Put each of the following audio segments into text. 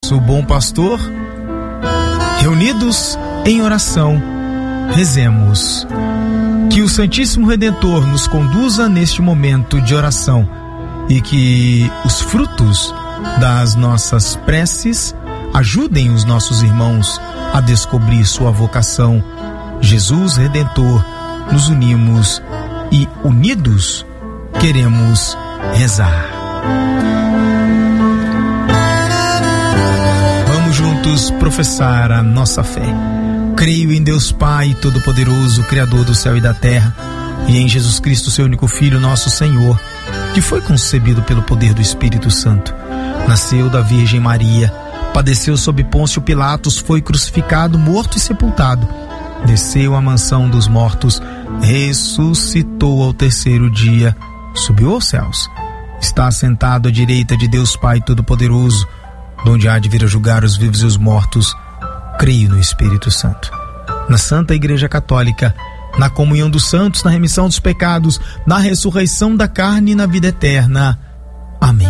O bom pastor, reunidos em oração, rezemos. Que o Santíssimo Redentor nos conduza neste momento de oração e que os frutos das nossas preces ajudem os nossos irmãos a descobrir sua vocação. Jesus Redentor, nos unimos e unidos queremos rezar. Vamos juntos professar a nossa fé. Creio em Deus Pai Todo-Poderoso, Criador do céu e da terra, e em Jesus Cristo, seu único Filho, nosso Senhor, que foi concebido pelo poder do Espírito Santo. Nasceu da Virgem Maria, padeceu sob Pôncio Pilatos, foi crucificado, morto e sepultado. Desceu à mansão dos mortos, ressuscitou ao terceiro dia, subiu aos céus. Está sentado à direita de Deus Pai Todo-Poderoso, donde há de vir a julgar os vivos e os mortos. Creio no Espírito Santo, na Santa Igreja Católica, na comunhão dos santos, na remissão dos pecados, na ressurreição da carne e na vida eterna. Amém.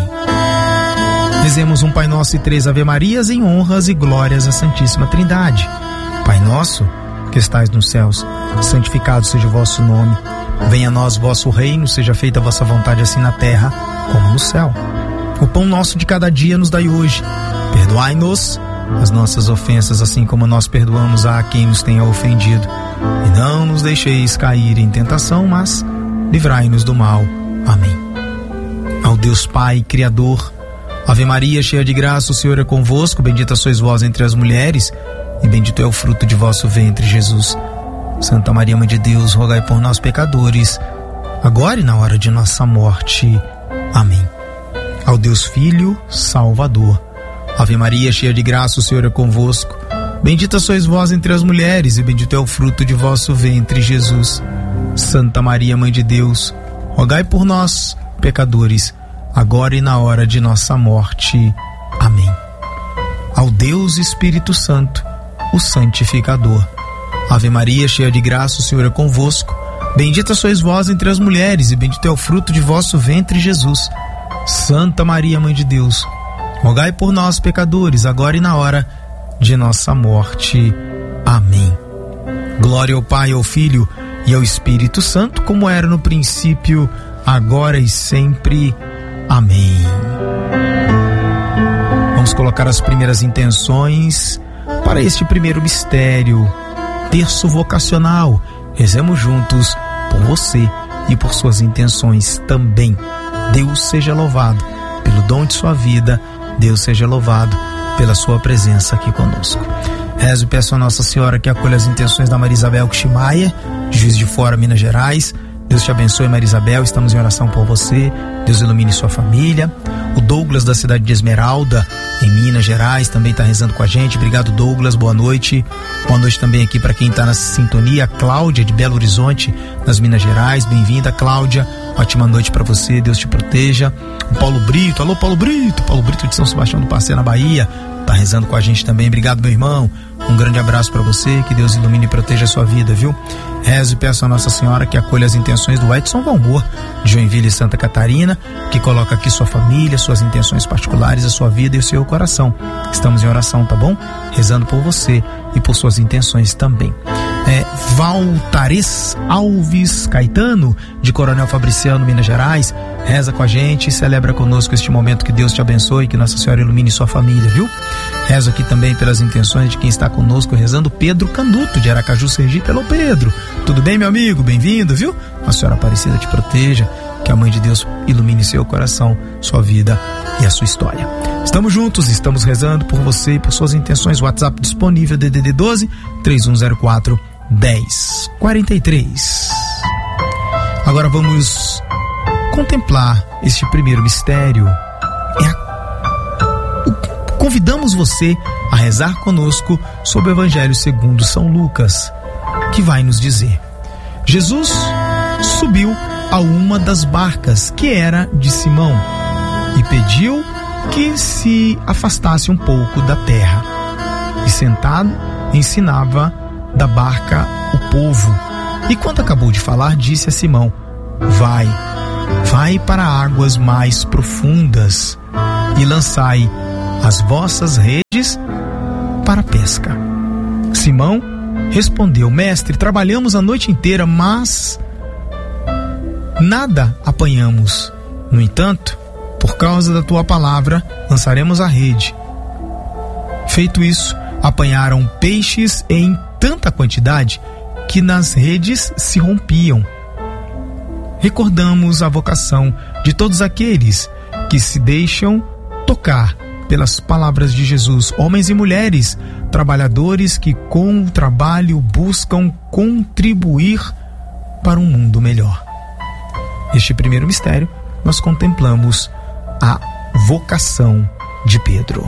Rezemos um Pai Nosso e 3 Ave Marias em honras e glórias à Santíssima Trindade. Pai nosso, que estais nos céus, santificado seja o vosso nome. Venha a nós vosso reino, seja feita a vossa vontade, assim na terra como no céu. O pão nosso de cada dia nos dai hoje. Perdoai-nos as nossas ofensas, assim como nós perdoamos a quem nos tenha ofendido. E não nos deixeis cair em tentação, mas livrai-nos do mal. Amém. Ao Deus Pai, Criador, Ave Maria, cheia de graça, o Senhor é convosco. Bendita sois vós entre as mulheres, e bendito é o fruto de vosso ventre, Jesus. Santa Maria, Mãe de Deus, rogai por nós, pecadores, agora e na hora de nossa morte. Amém. Ao Deus Filho, Salvador, Ave Maria, cheia de graça, o Senhor é convosco. Bendita sois vós entre as mulheres, e bendito é o fruto de vosso ventre, Jesus. Santa Maria, Mãe de Deus, rogai por nós, pecadores, agora e na hora de nossa morte. Amém. Ao Deus Espírito Santo, o Santificador. Ave Maria, cheia de graça, o Senhor é convosco. Bendita sois vós entre as mulheres, e bendito é o fruto de vosso ventre, Jesus. Santa Maria, Mãe de Deus, rogai por nós, pecadores, agora e na hora de nossa morte. Amém. Glória ao Pai, ao Filho e ao Espírito Santo, como era no princípio, agora e sempre. Amém. Vamos colocar as primeiras intenções para este primeiro mistério, terço vocacional. Rezemos juntos por você e por suas intenções também. Deus seja louvado pelo dom de sua vida. Deus seja louvado pela sua presença aqui conosco. Rezo e peço a Nossa Senhora que acolha as intenções da Maria Isabel Kishmaia, de Juiz de Fora, Minas Gerais. Deus te abençoe, Maria Isabel, estamos em oração por você. Deus ilumine sua família. O Douglas, da cidade de Esmeralda, em Minas Gerais, também está rezando com a gente. Obrigado, Douglas, boa noite. Boa noite também aqui para quem está na sintonia. Cláudia, de Belo Horizonte, nas Minas Gerais. Bem-vinda, Cláudia. Ótima noite para você, Deus te proteja. O Paulo Brito, alô Paulo Brito de São Sebastião do Parceiro, na Bahia, tá rezando com a gente também. Obrigado, meu irmão, um grande abraço para você, que Deus ilumine e proteja a sua vida, viu? Rezo e peço a Nossa Senhora que acolha as intenções do Edson Valmor, de Joinville, Santa Catarina, que coloca aqui sua família, suas intenções particulares, a sua vida e o seu coração. Estamos em oração, tá bom? Rezando por você e por suas intenções também. Valtares Alves Caetano, de Coronel Fabriciano, Minas Gerais, reza com a gente e celebra conosco este momento. Que Deus te abençoe, que Nossa Senhora ilumine sua família, viu? Rezo aqui também pelas intenções de quem está conosco rezando, Pedro Canuto, de Aracaju, Sergipe. Alô, Pedro, tudo bem, meu amigo? Bem-vindo, viu? A Senhora Aparecida te proteja, que a Mãe de Deus ilumine seu coração, sua vida e a sua história. Estamos juntos, estamos rezando por você e por suas intenções. WhatsApp disponível, DDD 12 3104 1043. Agora vamos contemplar este primeiro mistério. Convidamos você a rezar conosco sobre o Evangelho segundo São Lucas, que vai nos dizer: Jesus subiu a uma das barcas, que era de Simão, e pediu que se afastasse um pouco da terra. E sentado, ensinava da barca o povo. E quando acabou de falar, disse a Simão: vai para águas mais profundas e lançai as vossas redes para a pesca. Simão respondeu: Mestre, trabalhamos a noite inteira, mas nada apanhamos. No entanto, por causa da tua palavra, lançaremos a rede. Feito isso, apanharam peixes em tanta quantidade que nas redes se rompiam. Recordamos a vocação de todos aqueles que se deixam tocar pelas palavras de Jesus, homens e mulheres, trabalhadores que com o trabalho buscam contribuir para um mundo melhor. Neste primeiro mistério, nós contemplamos a vocação de Pedro.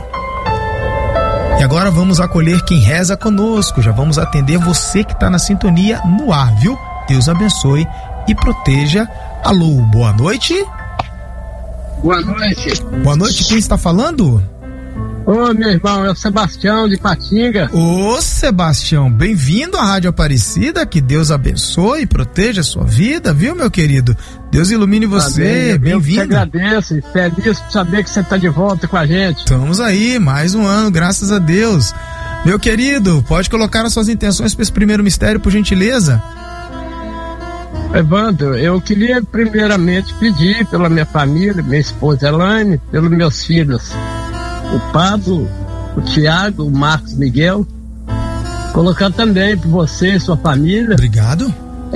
E agora vamos acolher quem reza conosco, já vamos atender você que está na sintonia no ar, viu? Deus abençoe e proteja. Alô, boa noite. Boa noite. Boa noite, quem está falando? Ô, meu irmão, é o Sebastião de Patinga. Ô, Sebastião, bem-vindo à Rádio Aparecida, que Deus abençoe e proteja a sua vida, viu, meu querido? Deus ilumine você, bem-vindo. Eu te agradeço, feliz por saber que você está de volta com a gente. Estamos aí, mais um ano, graças a Deus. Meu querido, pode colocar as suas intenções para esse primeiro mistério, por gentileza? Evandro, eu queria primeiramente pedir pela minha família, minha esposa Elaine, pelos meus filhos, o Pablo, o Tiago, o Marcos Miguel, colocar também por você e sua família. Obrigado.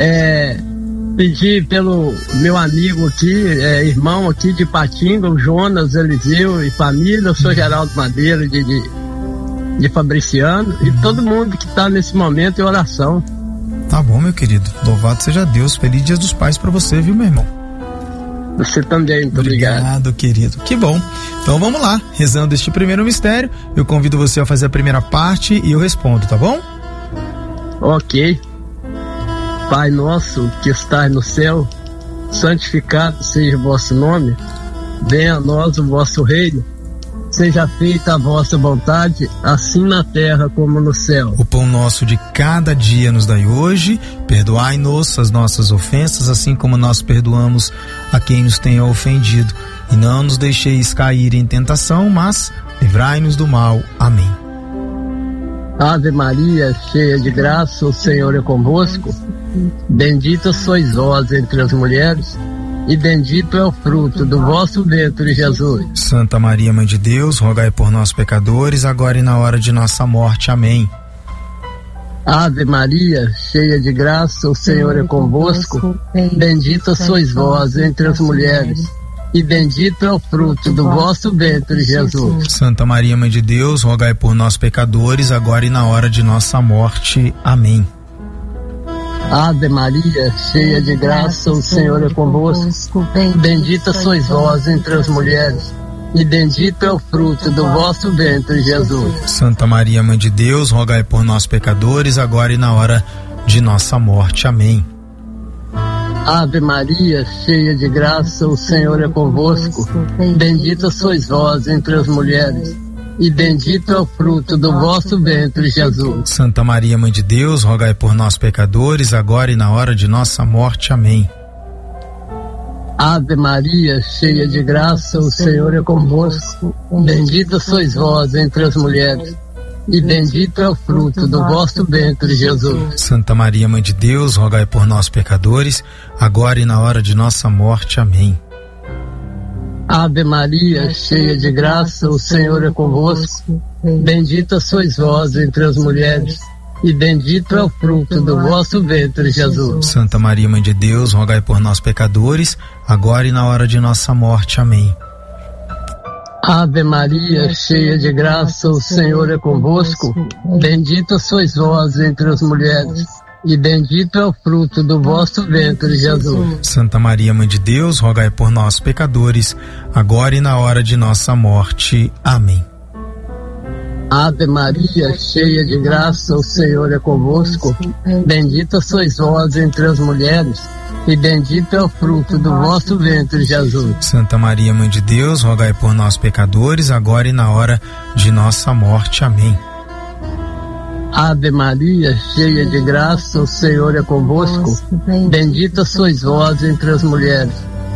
Pedir pelo meu amigo aqui, irmão aqui de Patinga, o Jonas Eliseu e família, eu sou Geraldo Madeira de Fabriciano, e todo mundo que está nesse momento em oração. Tá bom, meu querido, louvado seja Deus, feliz Dia dos Pais para você, viu, meu irmão? Você também, muito obrigado. Obrigado, querido, que bom. Então vamos lá, rezando este primeiro mistério, eu convido você a fazer a primeira parte e eu respondo, tá bom? Ok. Pai nosso que estás no céu, santificado seja o vosso nome, venha a nós o vosso reino, seja feita a vossa vontade, assim na terra como no céu. O pão nosso de cada dia nos dai hoje, perdoai-nos as nossas ofensas, assim como nós perdoamos a quem nos tenha ofendido. E não nos deixeis cair em tentação, mas livrai-nos do mal. Amém. Ave Maria, cheia de graça, o Senhor é convosco. Bendita sois vós entre as mulheres, e bendito é o fruto do vosso ventre, Jesus. Santa Maria, Mãe de Deus, rogai por nós pecadores, agora e na hora de nossa morte. Amém. Ave Maria, cheia de graça, o Senhor é convosco. Bendita sois vós entre as mulheres, e bendito é o fruto do vosso ventre, Jesus. Santa Maria, Mãe de Deus, rogai por nós pecadores, agora e na hora de nossa morte. Amém. Ave Maria, cheia de graça, o Senhor é convosco. Bendita sois vós entre as mulheres, e bendito é o fruto do vosso ventre, Jesus. Santa Maria, Mãe de Deus, rogai por nós pecadores, agora e na hora de nossa morte. Amém. Ave Maria, cheia de graça, o Senhor é convosco. Bendita sois vós entre as mulheres, e bendito é o fruto do vosso ventre, Jesus. Santa Maria, Mãe de Deus, rogai por nós pecadores, agora e na hora de nossa morte. Amém. Ave Maria, cheia de graça, o Senhor é convosco. Bendita sois vós entre as mulheres, e bendito é o fruto do vosso ventre, Jesus. Santa Maria, Mãe de Deus, rogai por nós pecadores, agora e na hora de nossa morte. Amém. Ave Maria, cheia de graça, o Senhor é convosco. Bendita sois vós entre as mulheres, e bendito é o fruto do vosso ventre, Jesus. Santa Maria, Mãe de Deus, rogai por nós pecadores, agora e na hora de nossa morte. Amém. Ave Maria, cheia de graça, o Senhor é convosco. Bendita sois vós entre as mulheres, e bendito é o fruto do vosso ventre, Jesus. Santa Maria, Mãe de Deus, rogai por nós pecadores, agora e na hora de nossa morte. Amém. Ave Maria, cheia de graça, o Senhor é convosco. Bendita sois vós entre as mulheres, e bendito é o fruto do vosso ventre, Jesus. Santa Maria, Mãe de Deus, rogai por nós pecadores, agora e na hora de nossa morte. Amém. Ave Maria, cheia de graça, o Senhor é convosco. Bendita sois vós entre as mulheres,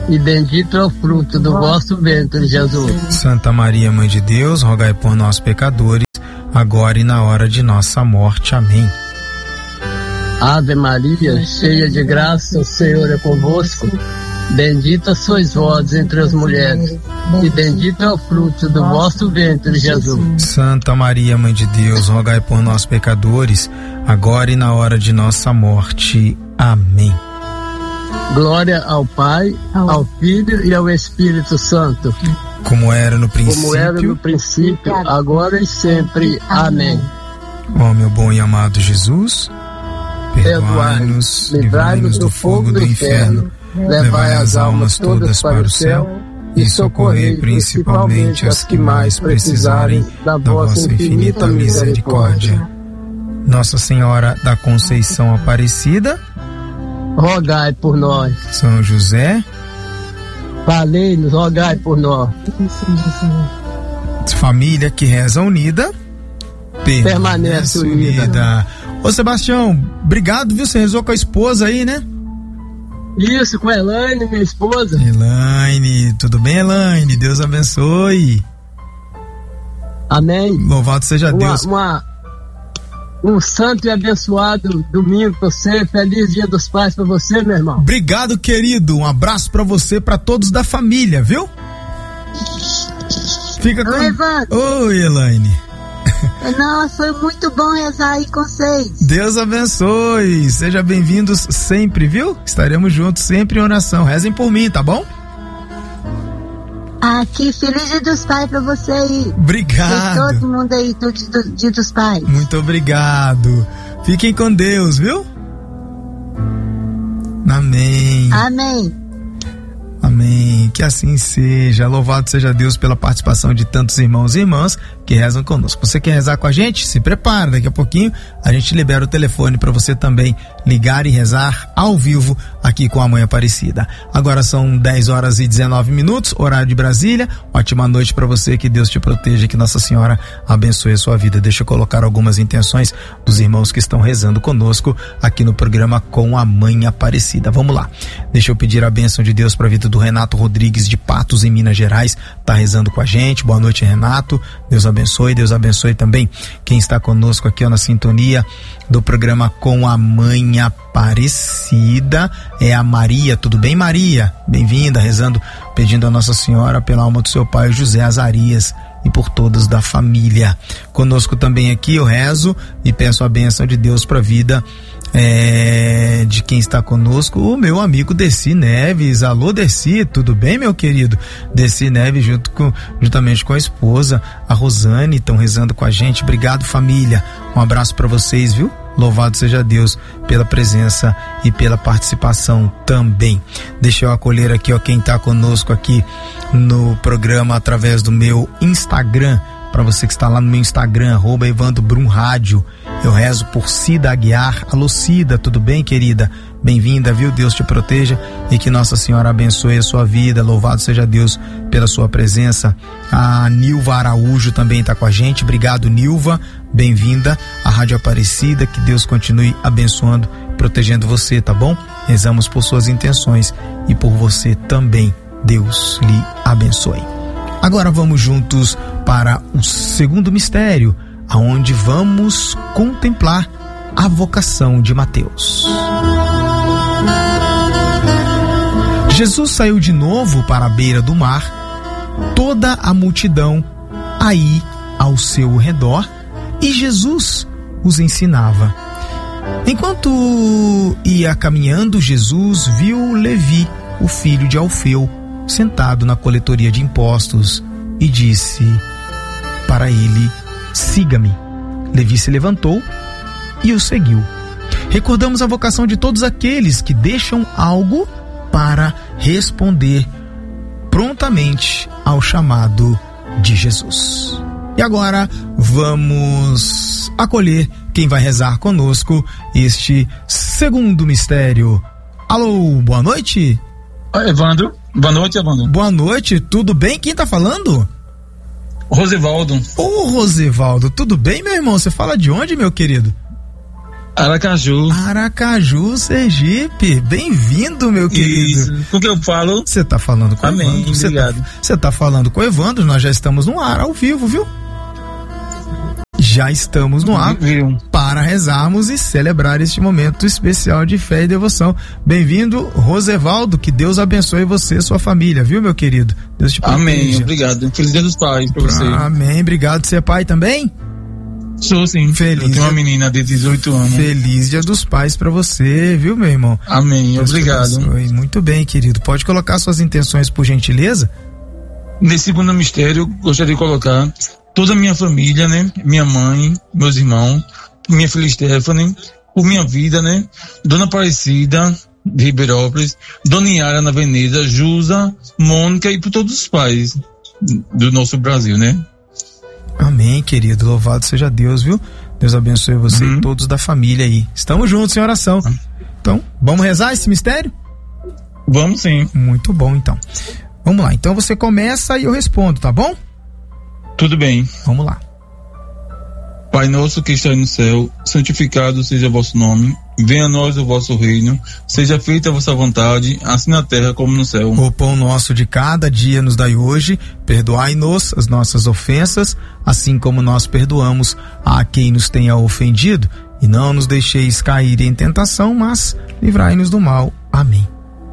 e bendito é o fruto do vosso ventre, Jesus. Santa Maria, Mãe de Deus, rogai por nós pecadores, agora e na hora de nossa morte. Amém. Ave Maria, cheia de graça, o Senhor é convosco. Bendita sois vós entre as mulheres, e bendito é o fruto do vosso ventre, Jesus. Santa Maria, Mãe de Deus, rogai por nós pecadores, agora e na hora de nossa morte. Amém. Glória ao Pai, ao Filho e ao Espírito Santo. Como era no princípio, agora e sempre. Amém. Ó meu bom e amado Jesus, perdoai-nos, livrai-nos do fogo do inferno, levai as almas todas para o céu e socorrei principalmente as que mais precisarem da vossa infinita misericórdia. Nossa Senhora da Conceição Aparecida, rogai por nós. São José, valei-nos, rogai por nós. Família que reza unida, permanece unida. Ô Sebastião, obrigado, viu? Você rezou com a esposa aí, né? Isso, com a Elaine, minha esposa. Elaine, tudo bem, Elaine? Deus abençoe. Amém. Louvado seja Deus. Um santo e abençoado domingo pra você, feliz Dia dos Pais pra você, meu irmão. Obrigado, querido, um abraço pra você, pra todos da família, viu? Fica com... Oi, Evandro. Oi, Elaine. Nossa, foi muito bom rezar aí com vocês. Deus abençoe, sejam bem-vindos sempre, viu? Estaremos juntos sempre em oração, rezem por mim, tá bom? Aqui, feliz Dia dos Pais pra você aí. Obrigado. E todo mundo aí, do Dia dos Pais. Muito obrigado. Fiquem com Deus, viu? Amém. Amém. Amém, que assim seja. Louvado seja Deus pela participação de tantos irmãos e irmãs que rezam conosco. Você quer rezar com a gente? Se prepara, daqui a pouquinho a gente libera o telefone para você também ligar e rezar ao vivo aqui com a Mãe Aparecida. Agora são 10h19, horário de Brasília. Ótima noite para você, que Deus te proteja, que Nossa Senhora abençoe a sua vida. Deixa eu colocar algumas intenções dos irmãos que estão rezando conosco aqui no programa Com a Mãe Aparecida. Vamos lá, deixa eu pedir a bênção de Deus para a vida do Renato Rodrigues de Patos, em Minas Gerais, tá rezando com a gente. Boa noite, Renato. Deus abençoe também quem está conosco aqui, ó, na sintonia do programa Com a Mãe Aparecida, é a Maria. Tudo bem, Maria? Bem-vinda, rezando, pedindo a Nossa Senhora pela alma do seu pai José Azarias e por todos da família. Conosco também aqui eu rezo e peço a bênção de Deus para a vida de quem está conosco, o meu amigo Deci Neves. Alô, Deci, tudo bem, meu querido? Deci Neves juntamente com a esposa, a Rosane, estão rezando com a gente. Obrigado, família, um abraço para vocês, viu? Louvado seja Deus pela presença e pela participação também. Deixa eu acolher aqui, ó, quem está conosco aqui no programa através do meu Instagram. Para você que está lá no meu Instagram, @EvandroBrumRádio, eu rezo por Cida Aguiar. Alô, Cida, tudo bem, querida? Bem-vinda, viu? Deus te proteja e que Nossa Senhora abençoe a sua vida. Louvado seja Deus pela sua presença. A Nilva Araújo também está com a gente. Obrigado, Nilva. Bem-vinda à Rádio Aparecida. Que Deus continue abençoando, protegendo você, tá bom? Rezamos por suas intenções e por você também. Deus lhe abençoe. Agora vamos juntos para o segundo mistério, aonde vamos contemplar a vocação de Mateus. Jesus saiu de novo para a beira do mar, toda a multidão aí ao seu redor, e Jesus os ensinava. Enquanto ia caminhando, Jesus viu Levi, o filho de Alfeu, sentado na coletoria de impostos, e disse para ele: siga-me. Levi se levantou e o seguiu. Recordamos a vocação de todos aqueles que deixam algo para responder prontamente ao chamado de Jesus. E agora vamos acolher quem vai rezar conosco este segundo mistério. Alô, boa noite. Oi, Evandro. Boa noite, Evandro. Boa noite, tudo bem? Quem tá falando? Rosivaldo. Ô, Rosivaldo, tudo bem, meu irmão? Você fala de onde, meu querido? Aracaju. Aracaju, Sergipe. Bem-vindo, meu querido. Isso. Com que eu falo? Você tá falando com o Amém, Evandro. obrigado. Você tá falando com o Evandro, nós já estamos no ar, ao vivo, viu? Já estamos no ar para rezarmos e celebrar este momento especial de fé e devoção. Bem-vindo, Rosevaldo, que Deus abençoe você e sua família, viu, meu querido? Deus te proteja. Amém, obrigado. Feliz Dia dos Pais pra você. Amém, obrigado. Você é pai também? Sou sim. Feliz. Eu tenho uma menina de 18 anos. Feliz Dia dos Pais pra você, viu, meu irmão? Amém, Deus obrigado. Muito bem, querido. Pode colocar suas intenções, por gentileza? Nesse segundo mistério, gostaria de colocar toda a minha família, né? Minha mãe, meus irmãos, minha filha Stephanie, por minha vida, né? Dona Aparecida de Ribeirópolis, Dona Yara na Veneza, Jusa, Mônica e por todos os pais do nosso Brasil, né? Amém, querido. Louvado seja Deus, viu? Deus abençoe você e todos da família aí. Estamos juntos em oração. Então, vamos rezar esse mistério? Vamos sim. Muito bom, então. Vamos lá. Então você começa e eu respondo, tá bom? Tudo bem. Vamos lá. Pai nosso que está no céu, santificado seja o vosso nome. Venha a nós o vosso reino. Seja feita a vossa vontade, assim na terra como no céu. O pão nosso de cada dia nos dai hoje. Perdoai-nos as nossas ofensas, assim como nós perdoamos a quem nos tenha ofendido. E não nos deixeis cair em tentação, mas livrai-nos do mal. Amém.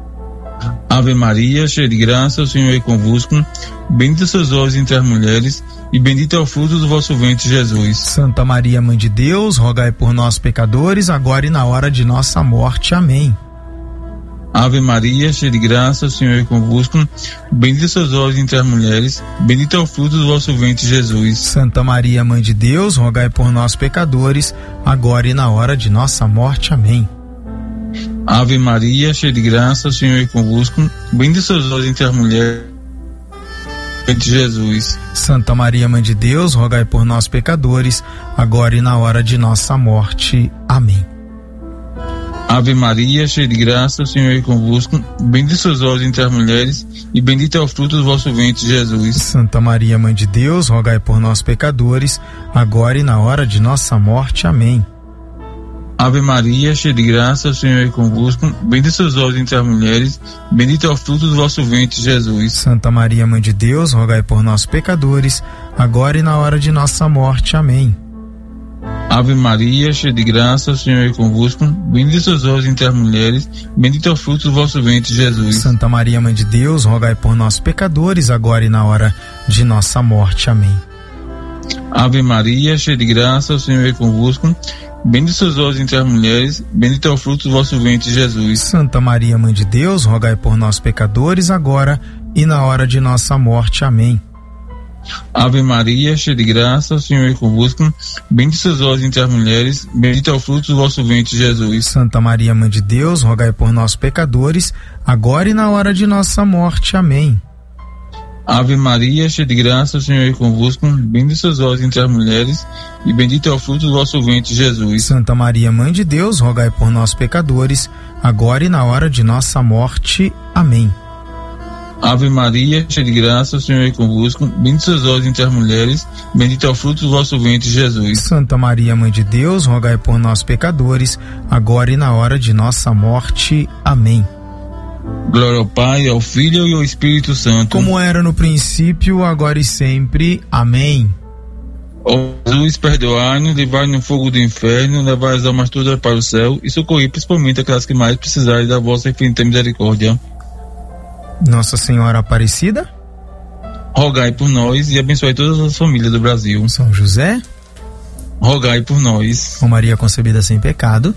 Ave Maria, cheia de graça, o Senhor é convosco. Bendita sois vós entre as mulheres, e bendito é o fruto do vosso ventre, Jesus. Santa Maria, Mãe de Deus, rogai por nós, pecadores, agora e na hora de nossa morte. Amém. Ave Maria, cheia de graça, o Senhor é convosco. Bendita sois vós entre as mulheres, bendito é o fruto do vosso ventre, Jesus. Santa Maria, Mãe de Deus, rogai por nós, pecadores, agora e na hora de nossa morte. Amém. Ave Maria, cheia de graça, o Senhor é convosco. Bendita sois vós entre as mulheres, de Jesus. Santa Maria, Mãe de Deus, rogai por nós, pecadores, agora e na hora de nossa morte. Amém. Ave Maria, cheia de graça, o Senhor é convosco. Bendita sois vós entre as mulheres, e bendito é o fruto do vosso ventre, Jesus. Santa Maria, Mãe de Deus, rogai por nós, pecadores, agora e na hora de nossa morte. Amém. Ave Maria, cheia de graça, o Senhor é convosco. Bendita sois vós entre as mulheres, bendito é o fruto do vosso ventre, Jesus. Santa Maria, Mãe de Deus, rogai por nós, pecadores, agora e na hora de nossa morte. Amém. Ave Maria, cheia de graça, o Senhor é convosco. Bendita sois vós entre as mulheres, bendito é o fruto do vosso ventre, Jesus. Santa Maria, Mãe de Deus, rogai por nós, pecadores, agora e na hora de nossa morte. Amém. Ave Maria, cheia de graça, o Senhor é convosco. Bendita sois vós entre as mulheres, bendito é o fruto do vosso ventre, Jesus. Santa Maria, Mãe de Deus, rogai por nós, pecadores, agora e na hora de nossa morte. Amém. Ave Maria, cheia de graça, o Senhor é convosco. Bendita sois vós entre as mulheres, bendito é o fruto do vosso ventre, Jesus. Santa Maria, Mãe de Deus, rogai por nós, pecadores, agora e na hora de nossa morte. Amém. Ave Maria, cheia de graça, o Senhor é convosco. Bendita sois vós entre as mulheres, e bendito é o fruto do vosso ventre, Jesus. Santa Maria, Mãe de Deus, rogai por nós, pecadores, agora e na hora de nossa morte. Amém. Ave Maria, cheia de graça, o Senhor é convosco. Bendita sois vós entre as mulheres, bendito é o fruto do vosso ventre, Jesus. Santa Maria, Mãe de Deus, rogai por nós, pecadores, agora e na hora de nossa morte. Amém. Glória ao Pai, ao Filho e ao Espírito Santo. Como era no princípio, agora e sempre. Amém. Ó Jesus, perdoai-nos, livrai-nos no fogo do inferno, levai as almas todas para o céu e socorrei principalmente aquelas que mais precisarem da vossa infinita misericórdia. Nossa Senhora Aparecida, rogai por nós e abençoai todas as famílias do Brasil. São José, rogai por nós. Com Maria concebida sem pecado,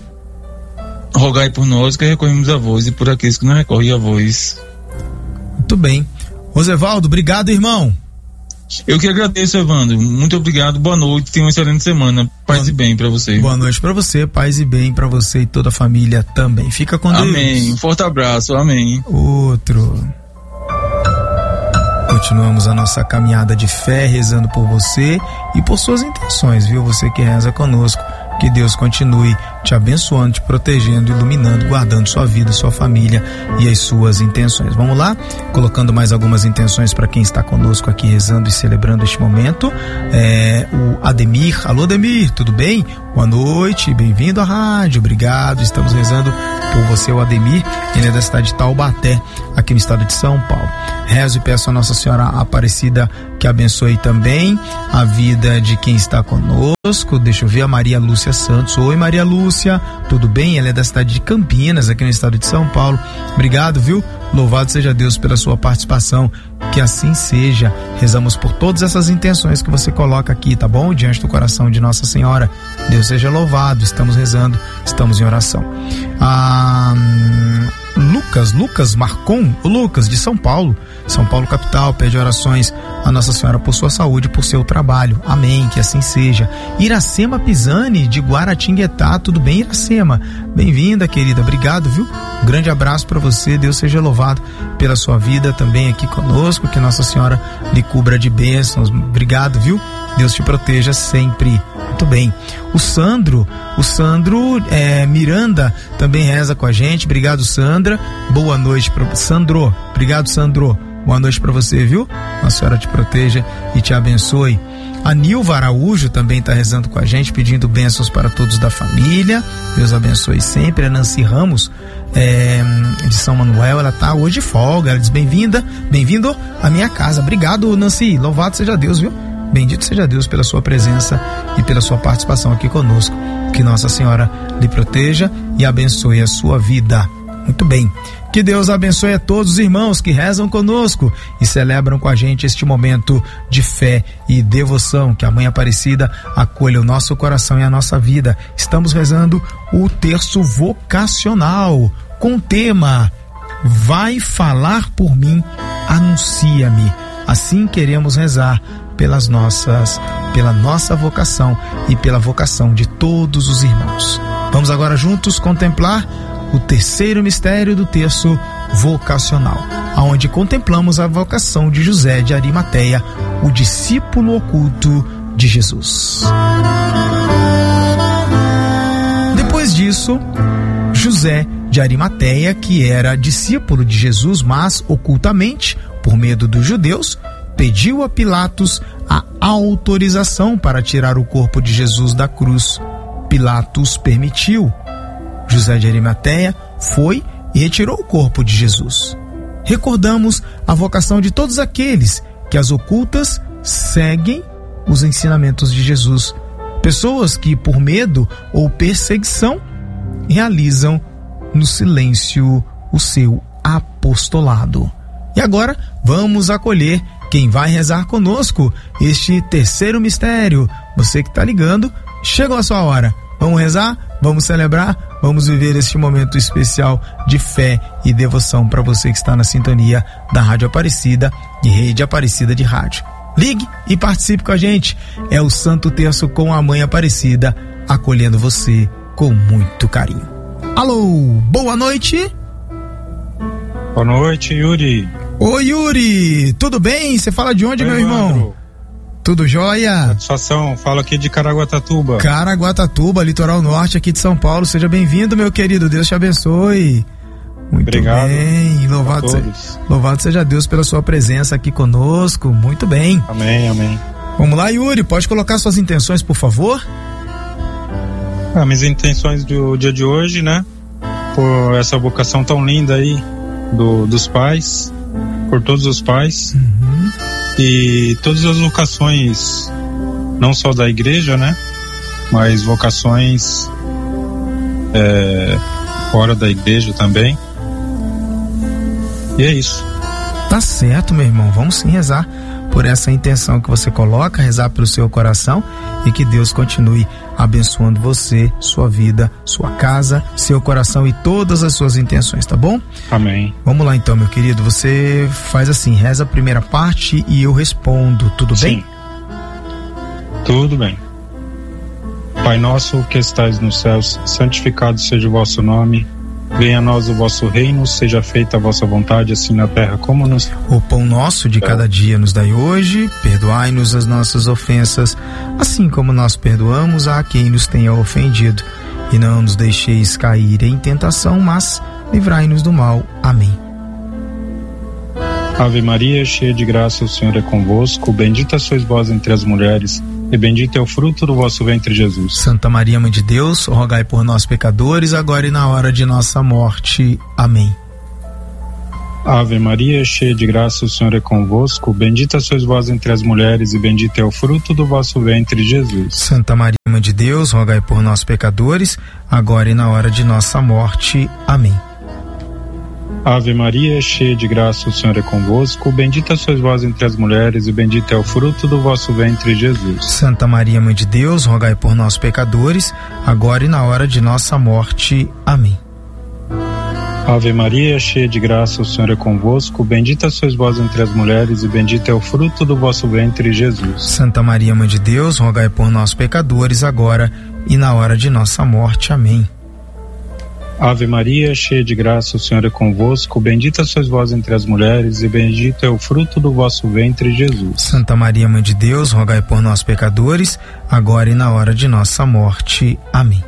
rogai por nós que recorremos a vós e por aqueles que não recorrem a vós. Muito bem. Rosevaldo, obrigado, irmão. Eu que agradeço, Evandro. Muito obrigado. Boa noite. Tenha uma excelente semana. Paz e bem para você. Boa noite para você. Paz e bem para você e toda a família também. Fica com Deus. Amém. Um forte abraço. Amém. Outro. Continuamos a nossa caminhada de fé, rezando por você e por suas intenções, viu? Você que reza conosco, Que Deus continue te abençoando, te protegendo, iluminando, guardando sua vida, sua família e as suas intenções. Vamos lá, colocando mais algumas intenções para quem está conosco aqui rezando e celebrando este momento. O Ademir. Alô, Ademir, tudo bem? Boa noite, bem-vindo à rádio, obrigado. Estamos rezando por você, o Ademir. Ele é da cidade de Taubaté, aqui no estado de São Paulo. Rezo e peço a Nossa Senhora Aparecida que abençoe também a vida de quem está conosco. Deixa eu ver, a Maria Lúcia Santos. Oi, Maria Lúcia, tudo bem? Ela é da cidade de Campinas, aqui no estado de São Paulo. Obrigado, viu? Louvado seja Deus pela sua participação, que assim seja. Rezamos por todas essas intenções que você coloca aqui, tá bom? Diante do coração de Nossa Senhora. Deus seja louvado, estamos rezando, estamos em oração. Lucas Marcon, o Lucas de São Paulo capital, pede orações a Nossa Senhora por sua saúde, por seu trabalho, amém, que assim seja. Iracema Pisani de Guaratinguetá, tudo bem, Iracema? Bem-vinda, querida, obrigado, viu? Um grande abraço para você, Deus seja louvado pela sua vida também aqui conosco, que Nossa Senhora lhe cubra de bênçãos, obrigado, viu? Deus te proteja sempre. Muito bem. O Sandro Miranda também reza com a gente. Obrigado, Sandra. Boa noite para Sandro. Obrigado, Sandro. Boa noite para você, viu? Nossa Senhora te proteja e te abençoe. A Nilva Araújo também está rezando com a gente, pedindo bênçãos para todos da família. Deus abençoe sempre. A Nancy Ramos, de São Manuel, ela está hoje de folga. Ela diz: bem-vindo à minha casa. Obrigado, Nancy. Louvado seja Deus, viu? Bendito seja Deus pela sua presença e pela sua participação aqui conosco. Que Nossa Senhora lhe proteja e abençoe a sua vida. Muito bem. Que Deus abençoe a todos os irmãos que rezam conosco e celebram com a gente este momento de fé e devoção. Que a Mãe Aparecida acolha o nosso coração e a nossa vida. Estamos rezando o terço vocacional com o tema: Vai falar por mim, anuncia-me. Assim queremos rezar pela nossa vocação e pela vocação de todos os irmãos. Vamos agora juntos contemplar o terceiro mistério do terço vocacional, aonde contemplamos a vocação de José de Arimateia, o discípulo oculto de Jesus. Depois disso, José de Arimateia, que era discípulo de Jesus, mas ocultamente, por medo dos judeus, pediu a Pilatos a autorização para tirar o corpo de Jesus da cruz. Pilatos permitiu. José de Arimateia foi e retirou o corpo de Jesus. Recordamos a vocação de todos aqueles que às ocultas seguem os ensinamentos de Jesus. Pessoas que, por medo ou perseguição, realizam no silêncio o seu apostolado. E agora vamos acolher quem vai rezar conosco este terceiro mistério. Você que está ligando, chegou a sua hora. Vamos rezar, vamos celebrar, vamos viver este momento especial de fé e devoção para você que está na sintonia da Rádio Aparecida e Rede Aparecida de Rádio. Ligue e participe com a gente. É o Santo Terço com a Mãe Aparecida, acolhendo você com muito carinho. Alô, boa noite. Boa noite, Yuri. Oi, Yuri, tudo bem? Você fala de onde, meu irmão? Andro. Tudo jóia? Satisfação, falo aqui de Caraguatatuba. Caraguatatuba, litoral norte aqui de São Paulo. Seja bem-vindo, meu querido, Deus te abençoe. Muito obrigado. Bem, louvado seja Deus pela sua presença aqui conosco, muito bem. Amém, amém. Vamos lá, Yuri, pode colocar suas intenções, por favor? Minhas intenções do dia de hoje, né? Por essa vocação tão linda aí dos pais, por todos os pais, e todas as vocações, não só da igreja, né? Mas vocações fora da igreja também. E é isso. Tá certo, meu irmão, vamos sim rezar por essa intenção que você coloca, rezar pelo seu coração, e que Deus continue abençoando você, sua vida, sua casa, seu coração e todas as suas intenções, tá bom? Amém. Vamos lá então, meu querido, você faz assim, reza a primeira parte e eu respondo, tudo bem? Sim. Tudo bem. Pai nosso que estais nos céus, santificado seja o vosso nome, Venha a nós o vosso reino, seja feita a vossa vontade, assim na terra como no céu. O pão nosso de cada dia nos dai hoje, perdoai-nos as nossas ofensas, assim como nós perdoamos a quem nos tenha ofendido. E não nos deixeis cair em tentação, mas livrai-nos do mal. Amém. Ave Maria, cheia de graça, o Senhor é convosco, bendita sois vós entre as mulheres, e bendito é o fruto do vosso ventre, Jesus. Santa Maria, Mãe de Deus, rogai por nós pecadores, agora e na hora de nossa morte. Amém. Ave Maria, cheia de graça, o Senhor é convosco, bendita sois vós entre as mulheres, e bendito é o fruto do vosso ventre, Jesus. Santa Maria, Mãe de Deus, rogai por nós pecadores, agora e na hora de nossa morte. Amém. Ave Maria, cheia de graça, o Senhor é convosco, bendita sois vós entre as mulheres, e bendito é o fruto do vosso ventre, Jesus. Santa Maria, Mãe de Deus, rogai por nós pecadores, agora e na hora de nossa morte. Amém. Ave Maria, cheia de graça, o Senhor é convosco, bendita sois vós entre as mulheres, e bendito é o fruto do vosso ventre, Jesus. Santa Maria, Mãe de Deus, rogai por nós pecadores, agora e na hora de nossa morte. Amém. Ave Maria, cheia de graça, o Senhor é convosco, bendita sois vós entre as mulheres, e bendito é o fruto do vosso ventre, Jesus. Santa Maria, Mãe de Deus, rogai por nós pecadores, agora e na hora de nossa morte. Amém.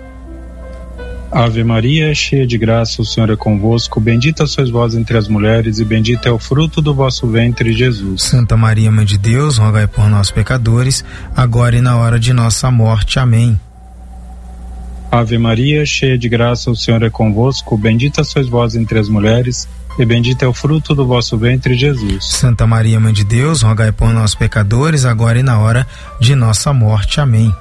Ave Maria, cheia de graça, o Senhor é convosco, bendita sois vós entre as mulheres, e bendito é o fruto do vosso ventre, Jesus. Santa Maria, Mãe de Deus, rogai por nós pecadores, agora e na hora de nossa morte. Amém. Ave Maria, cheia de graça, o Senhor é convosco, bendita sois vós entre as mulheres, e bendito é o fruto do vosso ventre, Jesus. Santa Maria, Mãe de Deus, rogai por nós pecadores, agora e na hora de nossa morte. Amém.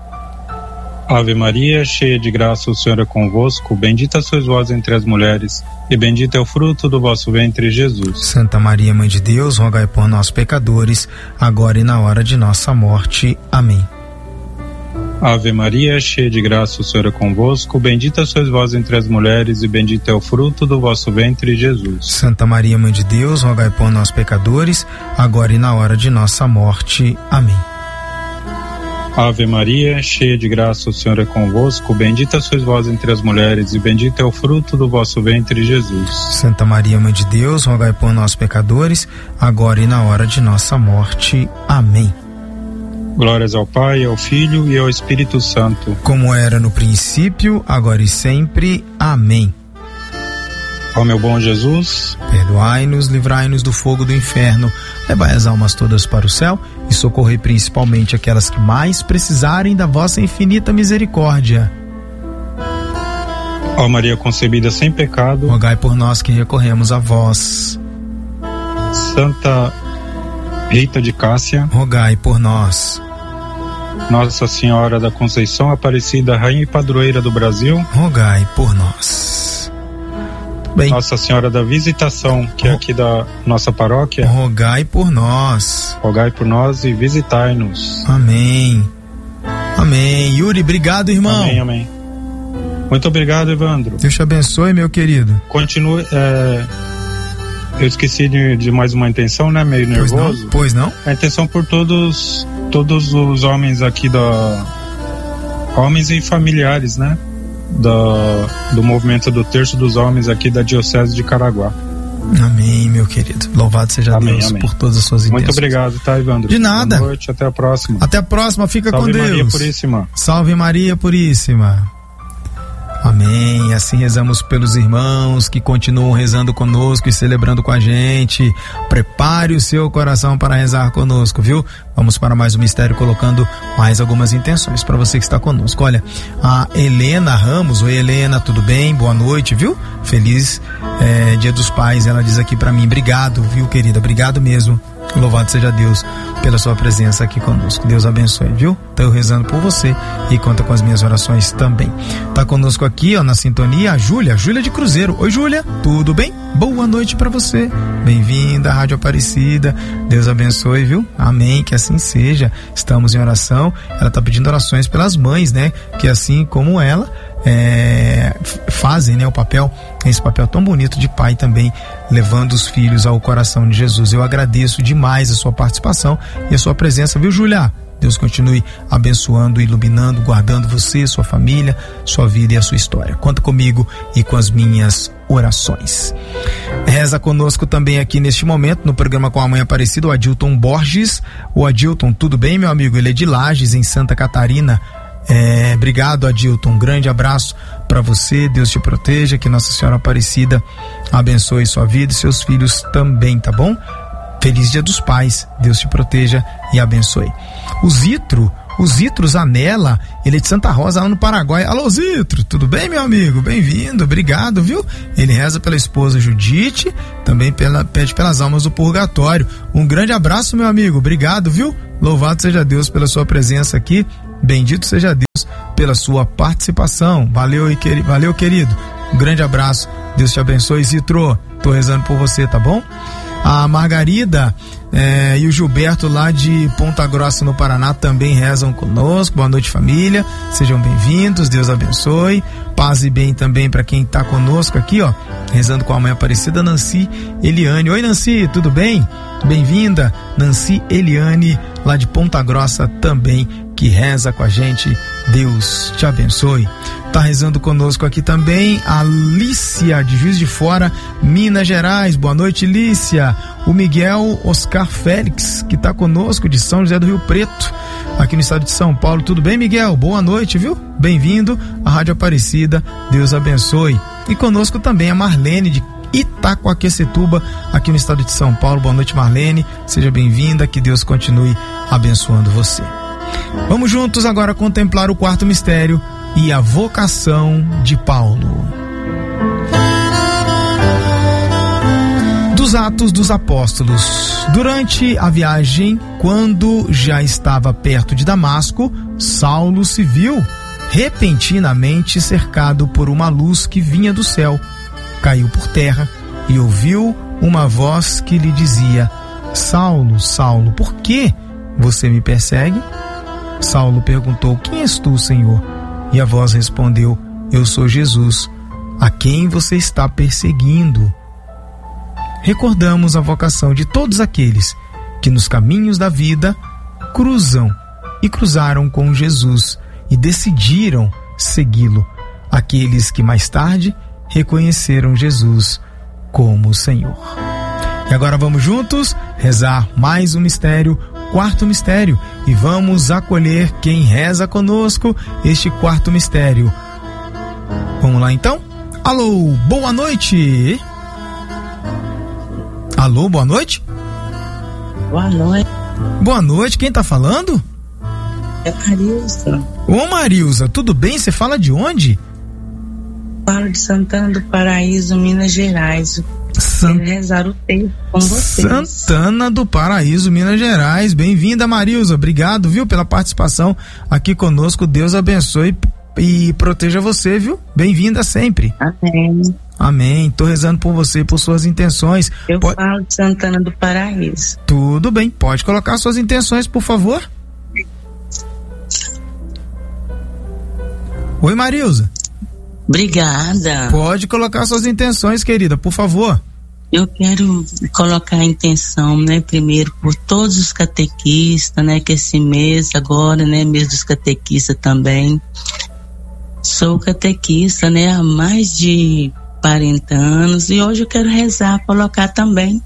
Ave Maria, cheia de graça, o Senhor é convosco, bendita sois vós entre as mulheres, e bendito é o fruto do vosso ventre, Jesus. Santa Maria, Mãe de Deus, rogai por nós pecadores, agora e na hora de nossa morte. Amém. Ave Maria, cheia de graça, o Senhor é convosco, bendita sois vós entre as mulheres, e bendito é o fruto do vosso ventre, Jesus. Santa Maria, Mãe de Deus, rogai por nós pecadores, agora e na hora de nossa morte. Amém. Ave Maria, cheia de graça, o Senhor é convosco, bendita sois vós entre as mulheres, e bendito é o fruto do vosso ventre, Jesus. Santa Maria, Mãe de Deus, rogai por nós pecadores, agora e na hora de nossa morte. Amém. Glórias ao Pai, ao Filho e ao Espírito Santo. Como era no princípio, agora e sempre. Amém. Ó meu bom Jesus, perdoai-nos, livrai-nos do fogo do inferno, levai as almas todas para o céu e socorrei principalmente aquelas que mais precisarem da vossa infinita misericórdia. Ó Maria concebida sem pecado, rogai por nós que recorremos a vós. Santa Rita de Cássia, rogai por nós. Nossa Senhora da Conceição Aparecida, Rainha e Padroeira do Brasil, rogai por nós. Bem, Nossa Senhora da Visitação, que é aqui da nossa paróquia, rogai por nós. Rogai por nós e visitai-nos. Amém. Amém. Yuri, obrigado, irmão. Amém, amém. Muito obrigado, Evandro. Deus te abençoe, meu querido. Continue. Eu esqueci de mais uma intenção, né? Meio nervoso. Pois não? A intenção por todos os homens aqui homens e familiares, né? Do movimento do Terço dos Homens aqui da Diocese de Caraguá. Amém, meu querido. Louvado seja Deus por todas as suas intenções. Muito obrado, tá, Evandro? De nada. Boa noite, até a próxima. Até a próxima, fica Salve com Deus. Maria Puríssima. Salve Maria Puríssima. Amém. Assim rezamos pelos irmãos que continuam rezando conosco e celebrando com a gente. Prepare o seu coração para rezar conosco, viu? Vamos para mais um mistério, colocando mais algumas intenções para você que está conosco. Olha, a Helena Ramos. Oi, Helena, tudo bem? Boa noite, viu? Feliz Dia dos Pais. Ela diz aqui para mim, obrigado, viu, querida? Obrigado mesmo. Louvado seja Deus pela sua presença aqui conosco. Deus abençoe, viu? Estou rezando por você e conta com as minhas orações também. Tá conosco aqui, ó, na sintonia, a Júlia de Cruzeiro. Oi, Júlia, tudo bem? Boa noite para você. Bem-vinda à Rádio Aparecida. Deus abençoe, viu? Amém, que assim seja. Estamos em oração. Ela tá pedindo orações pelas mães, né? Que assim como ela fazem, né, esse papel tão bonito de pai também, levando os filhos ao coração de Jesus. Eu agradeço demais a sua participação e a sua presença, viu, Júlia? Deus continue abençoando, iluminando, guardando você, sua família, sua vida e a sua história. Conta comigo e com as minhas orações. Reza conosco também aqui neste momento no programa Com a Mãe Aparecida o Adilton Borges. O Adilton, tudo bem, meu amigo? Ele é de Lages, em Santa Catarina. Obrigado, Adilton, um grande abraço para você, Deus te proteja, que Nossa Senhora Aparecida abençoe sua vida e seus filhos também, tá bom? Feliz Dia dos Pais, Deus te proteja e abençoe. O Zitro Zanella, ele é de Santa Rosa, lá no Paraguai. Alô, Zitro, tudo bem, meu amigo? Bem-vindo, obrigado, viu? Ele reza pela esposa Judite, também pede pelas almas do purgatório. Um grande abraço, meu amigo, obrigado, viu? Louvado seja Deus pela sua presença aqui, bendito seja Deus pela sua participação. Valeu, querido. Um grande abraço, Deus te abençoe. Zitro, tô rezando por você, tá bom? A Margarida e o Gilberto lá de Ponta Grossa no Paraná também rezam conosco. Boa noite, família, sejam bem-vindos, Deus abençoe, paz e bem também para quem tá conosco aqui, ó, rezando com a Mãe Aparecida, Nancy Eliane. Oi, Nancy, tudo bem? Bem-vinda, Nancy Eliane lá de Ponta Grossa também, que reza com a gente. Deus te abençoe. Tá rezando conosco aqui também a Lícia de Juiz de Fora, Minas Gerais. Boa noite, Lícia. O Miguel Oscar Félix, que tá conosco de São José do Rio Preto, aqui no estado de São Paulo. Tudo bem, Miguel? Boa noite, viu? Bem-vindo à Rádio Aparecida, Deus abençoe. E conosco também a Marlene de Itacoaquecetuba, aqui no estado de São Paulo. Boa noite, Marlene, seja bem-vinda, que Deus continue abençoando você. Vamos juntos agora contemplar o quarto mistério e a vocação de Paulo. Dos Atos dos Apóstolos. Durante a viagem, quando já estava perto de Damasco, Saulo se viu repentinamente cercado por uma luz que vinha do céu. Caiu por terra e ouviu uma voz que lhe dizia: Saulo, Saulo, por que você me persegue? Saulo perguntou: quem és tu, Senhor? E a voz respondeu: eu sou Jesus, a quem você está perseguindo. Recordamos a vocação de todos aqueles que nos caminhos da vida cruzaram com Jesus e decidiram segui-lo. Aqueles que mais tarde reconheceram Jesus como o Senhor. E agora vamos juntos rezar mais um mistério, quarto mistério, e vamos acolher quem reza conosco este quarto mistério. Vamos lá então? Alô, boa noite. Alô, boa noite. Boa noite. Boa noite, quem tá falando? É Marilza. Ô Marilza, tudo bem? Você fala de onde? Falo de Santana do Paraíso, Minas Gerais. Quero rezar o texto com vocês. Santana do Paraíso, Minas Gerais. Bem-vinda, Marilza. Obrigado, viu, pela participação aqui conosco. Deus abençoe e proteja você, viu? Bem-vinda sempre. Amém. Amém. Tô rezando por você, por suas intenções. Eu falo de Santana do Paraíso. Tudo bem. Pode colocar suas intenções, por favor. Oi, Marilza. Obrigada. Pode colocar suas intenções, querida, por favor. Eu quero colocar a intenção, né, primeiro por todos os catequistas, né, que esse mês agora, né, mês dos catequistas também. Sou catequista, né, há mais de 40 anos e hoje eu quero rezar, colocar também.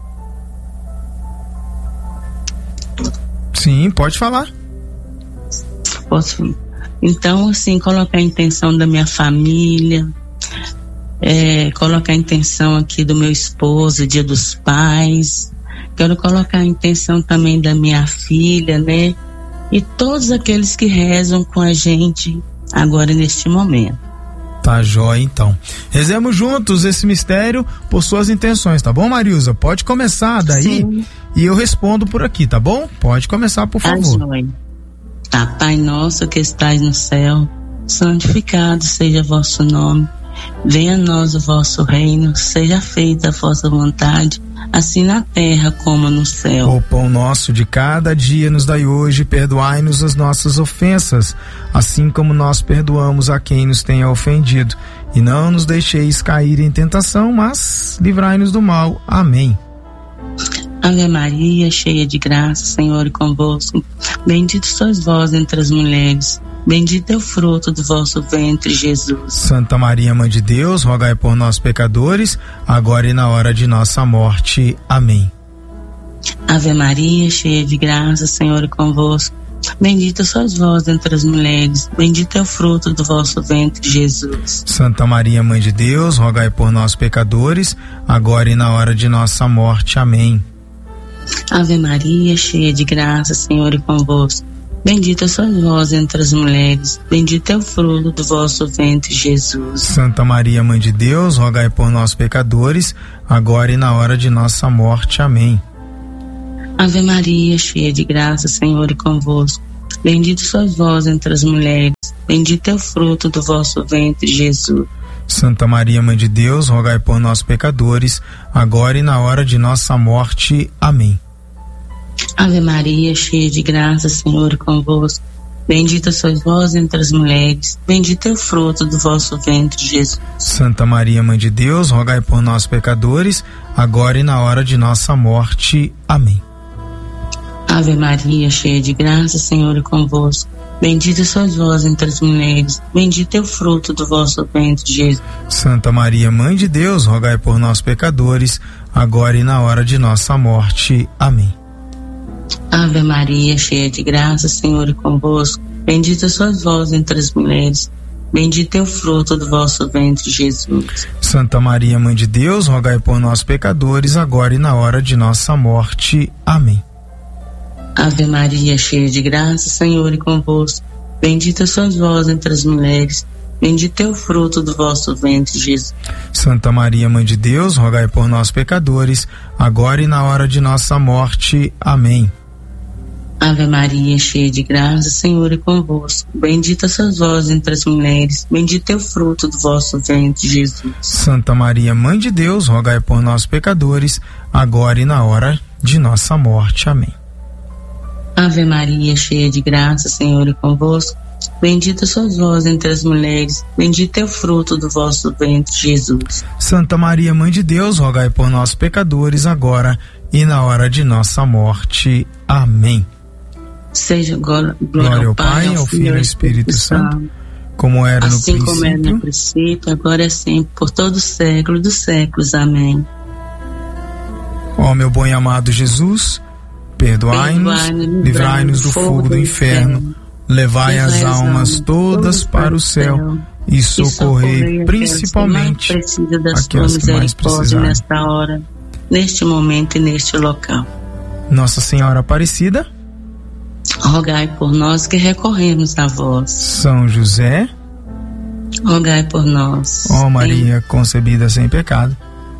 Sim, pode falar. Posso? Então, assim, colocar a intenção da minha família, colocar a intenção aqui do meu esposo, Dia dos Pais, quero colocar a intenção também da minha filha, né? E todos aqueles que rezam com a gente agora neste momento. Tá jóia, então. Rezemos juntos esse mistério por suas intenções, tá bom, Marilza? Pode começar daí. Sim. E eu respondo por aqui, tá bom? Pode começar, por favor. Jóia. Tá, Pai nosso que estais no céu, santificado seja vosso nome. Venha a nós o vosso reino, seja feita a vossa vontade, assim na terra como no céu. O pão nosso de cada dia nos dai hoje, perdoai-nos as nossas ofensas, assim como nós perdoamos a quem nos tenha ofendido. E não nos deixeis cair em tentação, mas livrai-nos do mal. Amém. Ave Maria, cheia de graça, Senhor é convosco. Bendita sois vós entre as mulheres. Bendito é o fruto do vosso ventre, Jesus. Santa Maria, Mãe de Deus, rogai por nós, pecadores, agora e na hora de nossa morte. Amém. Ave Maria, cheia de graça, Senhor é convosco. Bendita sois vós entre as mulheres. Bendito é o fruto do vosso ventre, Jesus. Santa Maria, Mãe de Deus, rogai por nós, pecadores, agora e na hora de nossa morte. Amém. Ave Maria, cheia de graça, Senhor é convosco. Bendita sois vós entre as mulheres. Bendito é o fruto do vosso ventre, Jesus. Santa Maria, Mãe de Deus, rogai por nós, pecadores, agora e na hora de nossa morte. Amém. Ave Maria, cheia de graça, Senhor é convosco. Bendito sois vós entre as mulheres. Bendito é o fruto do vosso ventre, Jesus. Santa Maria, Mãe de Deus, rogai por nós, pecadores, agora e na hora de nossa morte. Amém. Ave Maria, cheia de graça, Senhor é convosco. Bendita sois vós entre as mulheres. Bendito é o fruto do vosso ventre, Jesus. Santa Maria, Mãe de Deus, rogai por nós, pecadores, agora e na hora de nossa morte. Amém. Ave Maria, cheia de graça, Senhor é convosco. Bendita sois vós entre as mulheres. Bendito é o fruto do vosso ventre, Jesus. Santa Maria, Mãe de Deus, rogai por nós, pecadores, agora e na hora de nossa morte. Amém. Ave Maria, cheia de graça, Senhor é convosco. Bendita sois vós entre as mulheres. Bendito é o fruto do vosso ventre, Jesus. Santa Maria, Mãe de Deus, rogai por nós, pecadores, agora e na hora de nossa morte. Amém. Ave Maria, cheia de graça, Senhor é convosco. Bendita sois vós entre as mulheres. Bendito é o fruto do vosso ventre, Jesus. Santa Maria, Mãe de Deus, rogai por nós, pecadores, agora e na hora de nossa morte. Amém. Ave Maria, cheia de graça, Senhor é convosco. Bendita sois vós entre as mulheres. Bendito é o fruto do vosso ventre, Jesus. Santa Maria, Mãe de Deus, rogai por nós, pecadores, agora e na hora de nossa morte. Amém. Ave Maria, cheia de graça, Senhor é convosco. Bendita sois vós entre as mulheres. Bendito é o fruto do vosso ventre, Jesus. Santa Maria, Mãe de Deus, rogai por nós, pecadores, agora e na hora de nossa morte. Amém. Seja glória ao Pai, ao Filho e ao Espírito Santo, como era no princípio. Assim como era no princípio, agora é sempre, por todo o século dos séculos. Amém. Ó meu bom e amado Jesus, perdoai-nos, livrai-nos do fogo do inferno, levai as almas todas para o céu e socorrei principalmente aquelas que mais precisarem. Nesta hora, neste momento e neste local. Nossa Senhora Aparecida, rogai por nós que recorremos a vós. São José, rogai por nós. Ó Maria concebida sem pecado,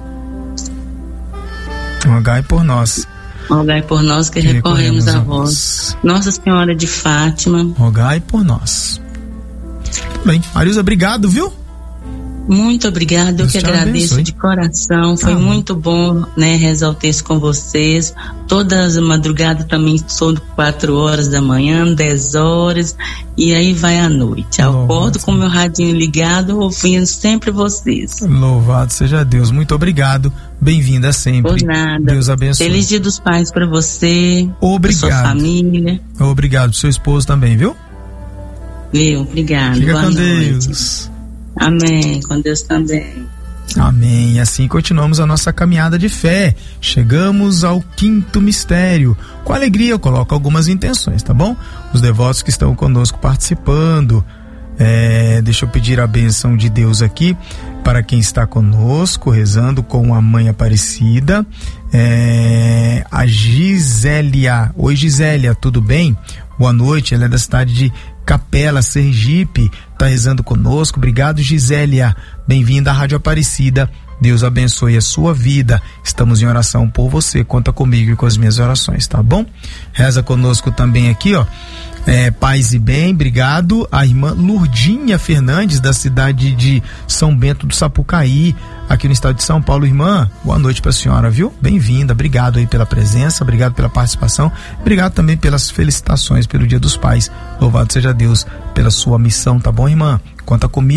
rogai por nós. Rogai por nós que recorremos a vós. Nossa Senhora de Fátima, rogai por nós. Bem, Marilza, obrigado, viu? Muito obrigada, eu que agradeço abençoe. De coração, foi muito bom, né, rezar o texto com vocês, todas as madrugadas também são 4 horas da manhã, 10 horas, e aí vai à noite, eu acordo com o meu radinho ligado, ouvindo sempre vocês. Louvado seja Deus, muito obrigado, bem-vinda sempre. Por nada. Deus abençoe. Feliz Dia dos Pais para você, obrigado. Pra sua família. Obrigado, seu esposo também, viu? Viu, obrigado. Fica boa com noite. Deus. Amém, com Deus também. Amém. E assim continuamos a nossa caminhada de fé. Chegamos ao 5º mistério. Com alegria eu coloco algumas intenções, tá bom? Os devotos que estão conosco participando. Deixa eu pedir a bênção de Deus aqui para quem está conosco, rezando com a Mãe Aparecida. A Gisélia. Oi, Gisélia, tudo bem? Boa noite, ela é da cidade de Capela, Sergipe, tá rezando conosco. Obrigado, Gisélia. Bem-vinda à Rádio Aparecida. Deus abençoe a sua vida. Estamos em oração por você. Conta comigo e com as minhas orações, tá bom? Reza conosco também aqui, ó. Paz e bem, obrigado. A irmã Lurdinha Fernandes, da cidade de São Bento do Sapucaí, aqui no estado de São Paulo. Irmã, boa noite pra senhora, viu? Bem-vinda, obrigado aí pela presença, obrigado pela participação, obrigado também pelas felicitações pelo Dia dos Pais. Louvado seja Deus pela sua missão, tá bom, irmã? Conta comigo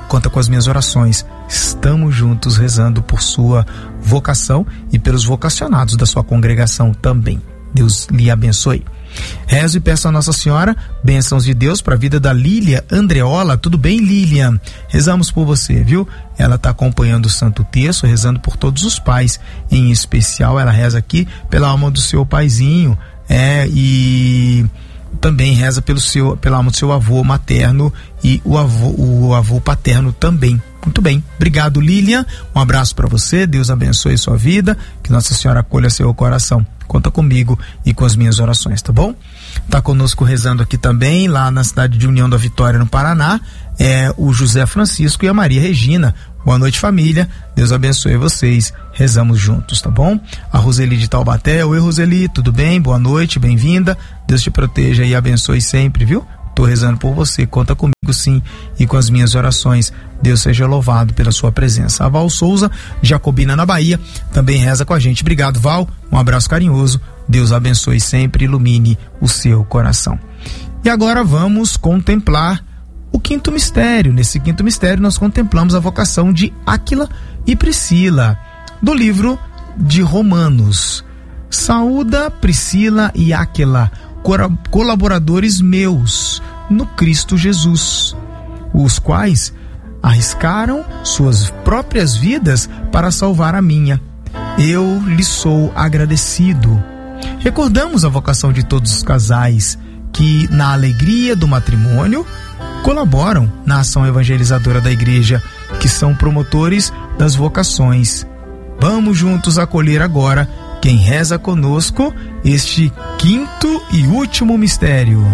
conta com as minhas orações. Estamos juntos rezando por sua vocação e pelos vocacionados da sua congregação também. Deus lhe abençoe. Rezo e peço a Nossa Senhora bênçãos de Deus para a vida da Lília Andreola. Tudo bem, Lília? Rezamos por você, viu? Ela está acompanhando o Santo Terço, rezando por todos os pais. Em especial, ela reza aqui pela alma do seu paizinho, e também reza pela alma do seu avô materno e o avô paterno também. Muito bem, obrigado, Lília. Um abraço para você, Deus abençoe sua vida, que Nossa Senhora acolha seu coração. Conta comigo e com as minhas orações, tá bom? Tá conosco rezando aqui também, lá na cidade de União da Vitória, no Paraná, o José Francisco e a Maria Regina. Boa noite, família. Deus abençoe vocês. Rezamos juntos, tá bom? A Roseli de Taubaté. Oi, Roseli, tudo bem? Boa noite, bem-vinda. Deus te proteja e abençoe sempre, viu? Tô rezando por você, conta comigo sim e com as minhas orações. Deus seja louvado pela sua presença. A Val Souza, Jacobina, na Bahia, também reza com a gente. Obrigado, Val, um abraço carinhoso. Deus abençoe sempre, ilumine o seu coração. E agora vamos contemplar o quinto mistério. Nesse quinto mistério nós contemplamos a vocação de Áquila e Priscila, do livro de Romanos. Saúda Priscila e Áquila, colaboradores meus no Cristo Jesus, os quais arriscaram suas próprias vidas para salvar a minha. Eu lhes sou agradecido. Recordamos a vocação de todos os casais que, na alegria do matrimônio, colaboram na ação evangelizadora da igreja, que são promotores das vocações. Vamos juntos acolher agora quem reza conosco este quinto e último mistério.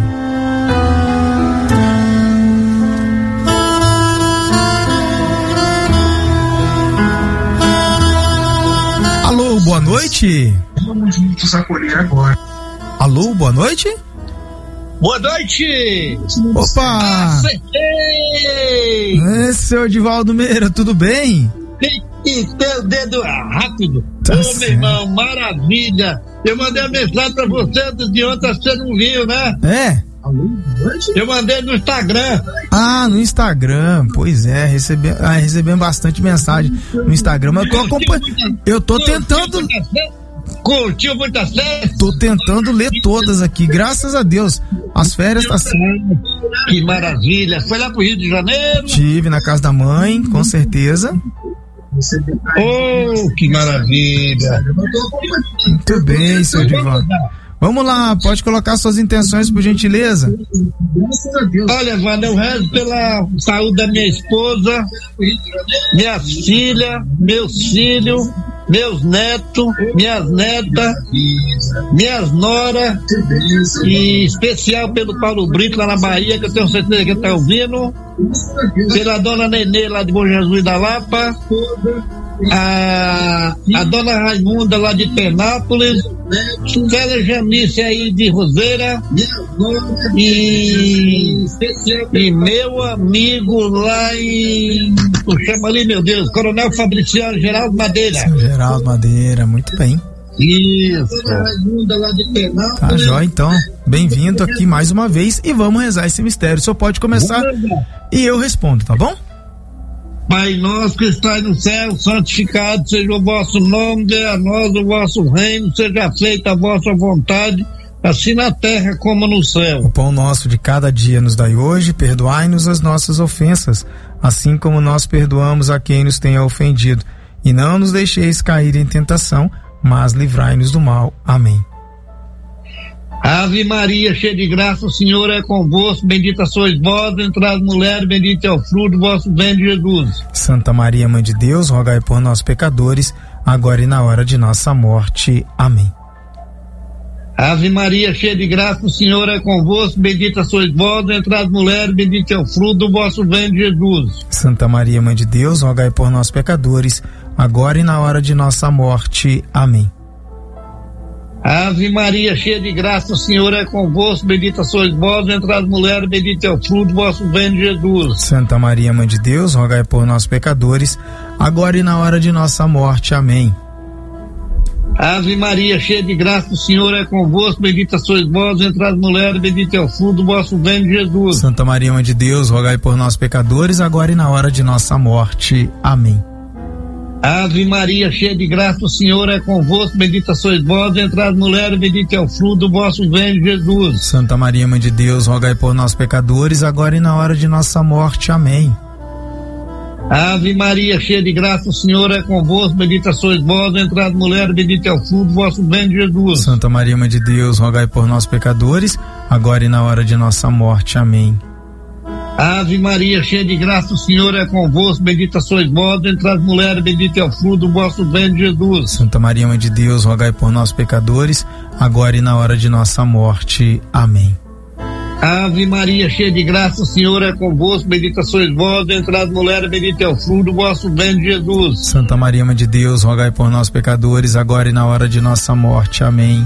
Alô, boa noite. Vamos juntos acolher agora. Alô, boa noite. Boa noite! Opa! Acertei! Seu Edivaldo Meira, tudo bem? Tem que ter o dedo rápido. Tá Ô, certo. meu irmão, maravilha! Eu mandei uma mensagem pra você de ontem, você não viu, né? É? Eu mandei no Instagram. Ah, no Instagram, pois é, recebemos bastante mensagem no Instagram, mas eu tô tentando... Curtiu muita série? Tô tentando ler todas aqui, graças a Deus. As férias tá certo. Que maravilha! Foi lá pro Rio de Janeiro? Tive na casa da mãe, com certeza. Oh, que maravilha! Muito bem, seu Edivaldo. Vamos lá, pode colocar suas intenções, por gentileza. Olha, Wanda, eu rezo pela saúde da minha esposa, minhas filhas, meus filhos, meus netos, minhas netas, minhas noras, e especial pelo Paulo Brito lá na Bahia, que eu tenho certeza que ele está ouvindo, pela dona Nenê lá de Bom Jesus da Lapa, a dona Raimunda lá de Penápolis, Célia Janice aí de Roseira, e meu amigo lá em, chama ali, meu Deus, Coronel Fabriciano Geraldo Madeira. Seu Geraldo Madeira, muito bem. Isso. Tá jóia, então. Bem-vindo aqui mais uma vez e vamos rezar esse mistério. O senhor pode começar e eu respondo, tá bom? Pai nosso que estais no céu, santificado seja o vosso nome, dê a nós o vosso reino, seja feita a vossa vontade, assim na terra como no céu. O pão nosso de cada dia nos dai hoje, perdoai-nos as nossas ofensas, assim como nós perdoamos a quem nos tenha ofendido. E não nos deixeis cair em tentação, mas livrai-nos do mal. Amém. Ave Maria, cheia de graça, o Senhor é convosco, bendita sois vós entre as mulheres, bendito é o fruto do vosso ventre, Jesus. Santa Maria, Mãe de Deus, rogai por nós pecadores, agora e na hora de nossa morte. Amém. Ave Maria, cheia de graça, o Senhor é convosco, bendita sois vós entre as mulheres, bendito é o fruto do vosso ventre, Jesus. Santa Maria, Mãe de Deus, rogai por nós pecadores, agora e na hora de nossa morte. Amém. Ave Maria, cheia de graça, o Senhor é convosco, bendita sois vós entre as mulheres, bendito é o fruto do vosso ventre, Jesus. Santa Maria, Mãe de Deus, rogai por nós pecadores, agora e na hora de nossa morte. Amém. Ave Maria, cheia de graça, o Senhor é convosco, bendita sois vós entre as mulheres, bendito é o fruto do vosso ventre, Jesus. Santa Maria, Mãe de Deus, rogai por nós, pecadores, agora e na hora de nossa morte. Amém. Ave Maria, cheia de graça, o Senhor é convosco, bendita sois vós entre as mulheres, bendito é o fruto do vosso ventre, Jesus. Santa Maria, Mãe de Deus, rogai por nós, pecadores, agora e na hora de nossa morte. Amém. Ave Maria, cheia de graça, o Senhor é convosco, bendita sois vós entre as mulheres, bendito é o fruto do vosso ventre, Jesus. Santa Maria, Mãe de Deus, rogai por nós, pecadores, agora e na hora de nossa morte. Amém. Ave Maria, cheia de graça, o Senhor é convosco, bendita sois vós entre as mulheres, bendito é o fruto do vosso ventre, Jesus. Santa Maria, Mãe de Deus, rogai por nós, pecadores, agora e na hora de nossa morte. Amém. Ave Maria, cheia de graça, o Senhor é convosco, bendita sois vós entre as mulheres, bendito é o fruto do vosso ventre, Jesus. Santa Maria, Mãe de Deus, rogai por nós, pecadores, agora e na hora de nossa morte. Amém.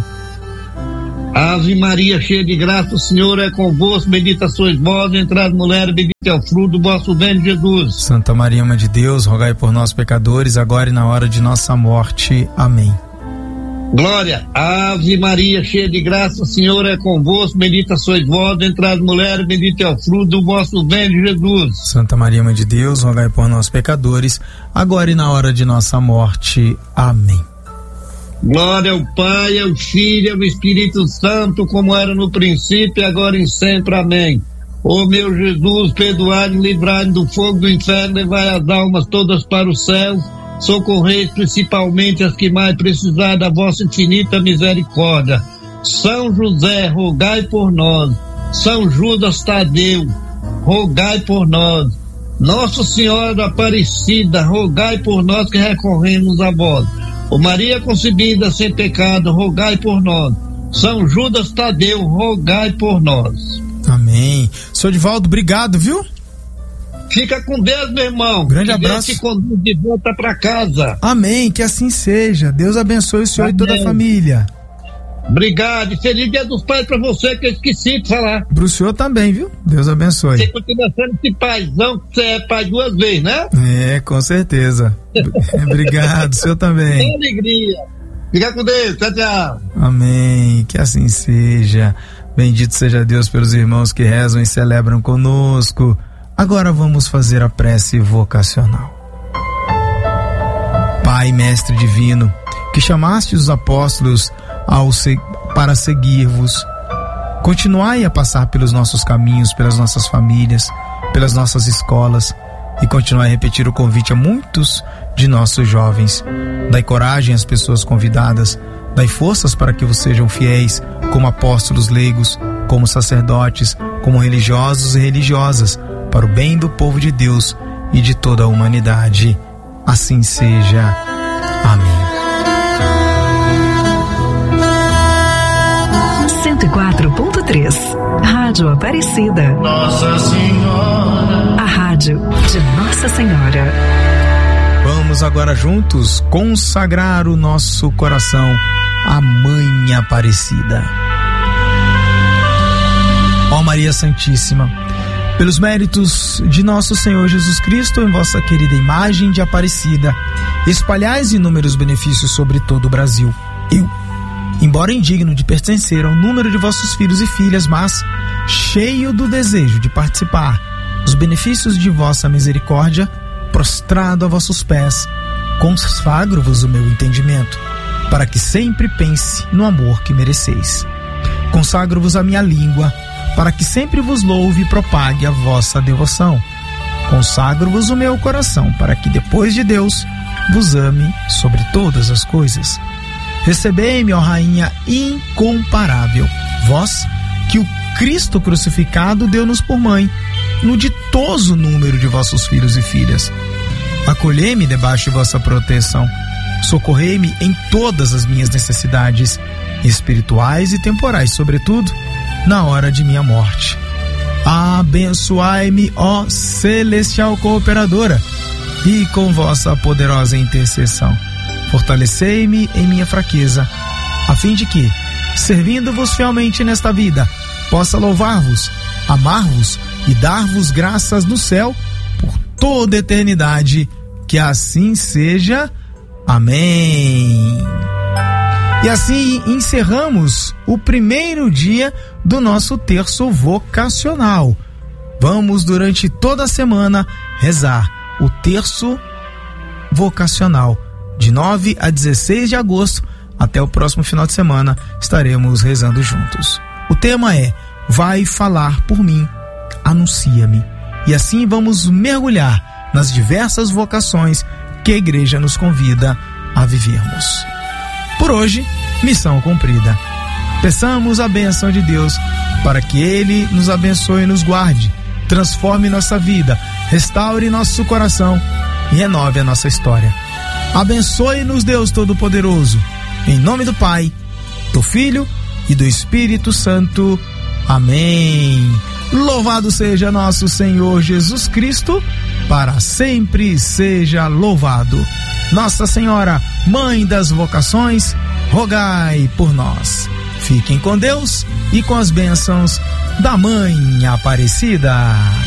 Ave Maria, cheia de graça, o Senhor é convosco, bendita sois vós entre as mulheres, bendito é o fruto do vosso ventre, Jesus. Santa Maria, Mãe de Deus, rogai por nós, pecadores, agora e na hora de nossa morte. Amém. Glória. Ave Maria, cheia de graça, o Senhor é convosco, bendita sois vós entre as mulheres, bendito é o fruto do vosso ventre, Jesus. Santa Maria, Mãe de Deus, rogai por nós, pecadores, agora e na hora de nossa morte. Amém. Glória ao Pai, ao Filho e ao Espírito Santo, como era no princípio, agora e sempre. Amém. Ó meu Jesus, perdoai-me, livrai-me do fogo do inferno, levai as almas todas para o céu, socorrei principalmente as que mais precisarem da vossa infinita misericórdia. São José, rogai por nós. São Judas Tadeu, rogai por nós. Nossa Senhora Aparecida, rogai por nós que recorremos a vós. Ó Maria concebida sem pecado, rogai por nós. São Judas Tadeu, rogai por nós. Amém. Senhor Divaldo, obrigado, viu? Fica com Deus, meu irmão. Grande abraço. Deus te conduz de volta para casa. Amém, que assim seja. Deus abençoe o senhor. Amém. E toda a família. Obrigado. Feliz Dia dos Pais para você, que eu esqueci de falar. Pro senhor também, viu? Deus abençoe. Você continua sendo esse paizão, que você é pai 2 vezes, né? É, com certeza. Obrigado, o senhor também. Que alegria. Fica com Deus. Tchau, tchau. Amém, que assim seja. Bendito seja Deus pelos irmãos que rezam e celebram conosco. Agora vamos fazer a prece vocacional. Pai, Mestre Divino, que chamaste os apóstolos para seguir-vos, continuai a passar pelos nossos caminhos, pelas nossas famílias, pelas nossas escolas, e continuai a repetir o convite a muitos de nossos jovens. Dai coragem às pessoas convidadas, dai forças para que vos sejam fiéis, como apóstolos leigos, como sacerdotes, como religiosos e religiosas, para o bem do povo de Deus e de toda a humanidade. Assim seja. Amém. 104.3 Rádio Aparecida. Nossa Senhora. A rádio de Nossa Senhora. Vamos agora juntos consagrar o nosso coração à Mãe Aparecida. Ó Maria Santíssima, pelos méritos de nosso Senhor Jesus Cristo, em vossa querida imagem de Aparecida, espalhais inúmeros benefícios sobre todo o Brasil. Eu, embora indigno de pertencer ao número de vossos filhos e filhas, mas cheio do desejo de participar dos benefícios de vossa misericórdia, prostrado a vossos pés, consagro-vos o meu entendimento, para que sempre pense no amor que mereceis. Consagro-vos a minha língua, para que sempre vos louve e propague a vossa devoção. Consagro-vos o meu coração, para que depois de Deus vos ame sobre todas as coisas. Recebei-me, ó Rainha incomparável, vós que o Cristo crucificado deu-nos por mãe, no ditoso número de vossos filhos e filhas. Acolhei-me debaixo de vossa proteção, socorrei-me em todas as minhas necessidades, espirituais e temporais, sobretudo na hora de minha morte. Abençoai-me, ó celestial cooperadora, e com vossa poderosa intercessão fortalecei-me em minha fraqueza, a fim de que, servindo-vos fielmente nesta vida, possa louvar-vos, amar-vos e dar-vos graças no céu por toda a eternidade. Que assim seja. Amém. E assim encerramos o primeiro dia do nosso terço vocacional. Vamos durante toda a semana rezar o terço vocacional. De 9 a 16 de agosto, até o próximo final de semana, estaremos rezando juntos. O tema é: vai falar por mim, anuncia-me. E assim vamos mergulhar nas diversas vocações que a igreja nos convida a vivermos. Por hoje, missão cumprida. Peçamos a bênção de Deus para que Ele nos abençoe e nos guarde, transforme nossa vida, restaure nosso coração e renove a nossa história. Abençoe-nos, Deus Todo-Poderoso, em nome do Pai, do Filho e do Espírito Santo. Amém. Louvado seja nosso Senhor Jesus Cristo, para sempre seja louvado. Nossa Senhora, Mãe das Vocações, rogai por nós. Fiquem com Deus e com as bênçãos da Mãe Aparecida.